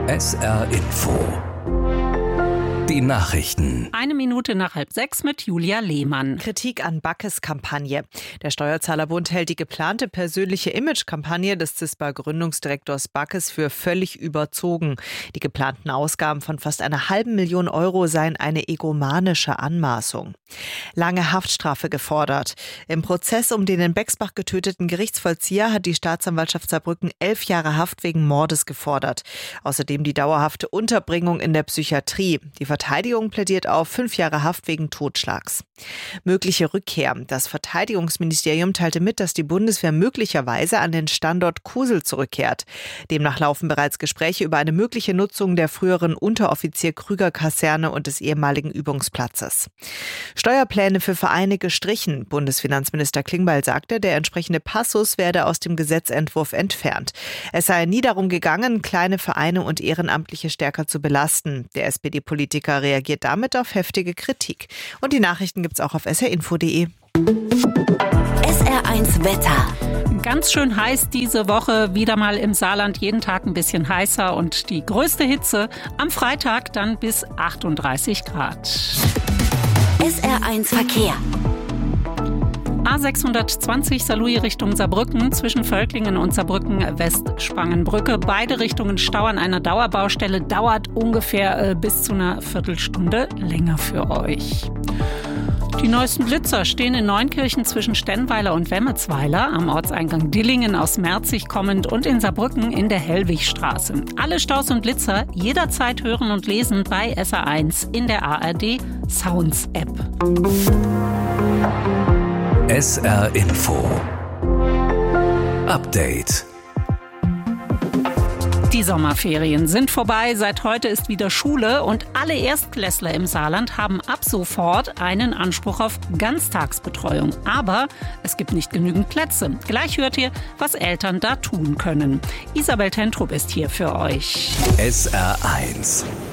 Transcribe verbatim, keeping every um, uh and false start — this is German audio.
S R Info. Die Nachrichten. Eine Minute nach halb sechs mit Julia Lehmann. Kritik an Backes Kampagne. Der Steuerzahlerbund hält die geplante persönliche Image-Kampagne des CISPA-Gründungsdirektors Backes für völlig überzogen. Die geplanten Ausgaben von fast einer halben Million Euro seien eine egomanische Anmaßung. Lange Haftstrafe gefordert. Im Prozess um den in Bexbach getöteten Gerichtsvollzieher hat die Staatsanwaltschaft Saarbrücken elf Jahre Haft wegen Mordes gefordert. Außerdem die dauerhafte Unterbringung in der Psychiatrie. Die Verteidigung plädiert auf fünf Jahre Haft wegen Totschlags. Mögliche Rückkehr. Das Verteidigungsministerium teilte mit, dass die Bundeswehr möglicherweise an den Standort Kusel zurückkehrt. Demnach laufen bereits Gespräche über eine mögliche Nutzung der früheren Unteroffizier-Krüger-Kaserne und des ehemaligen Übungsplatzes. Steuerpläne für Vereine gestrichen. Bundesfinanzminister Klingbeil sagte, der entsprechende Passus werde aus dem Gesetzentwurf entfernt. Es sei nie darum gegangen, kleine Vereine und Ehrenamtliche stärker zu belasten. Der S P D-Politiker reagiert damit auf heftige Kritik. Und die Nachrichten gibt's auch auf s r info punkt d e. S R eins Wetter. Ganz schön heiß diese Woche, wieder mal im Saarland, jeden Tag ein bisschen heißer und die größte Hitze am Freitag dann bis achtunddreißig Grad. S R eins Verkehr. A sechshundertzwanzig Saarlouis Richtung Saarbrücken, zwischen Völklingen und Saarbrücken Westspangenbrücke. Beide Richtungen Stau an einer Dauerbaustelle, dauert ungefähr äh, bis zu einer Viertelstunde länger für euch. Die neuesten Blitzer stehen in Neunkirchen zwischen Stennweiler und Wemmetsweiler, am Ortseingang Dillingen aus Merzig kommend und in Saarbrücken in der Hellwigstraße. Alle Staus und Blitzer jederzeit hören und lesen bei S R eins in der A R D Sounds App. S R Info. Update. Die Sommerferien sind vorbei. Seit heute ist wieder Schule und alle Erstklässler im Saarland haben ab sofort einen Anspruch auf Ganztagsbetreuung. Aber es gibt nicht genügend Plätze. Gleich hört ihr, was Eltern da tun können. Isabel Tentrup ist hier für euch. S R eins.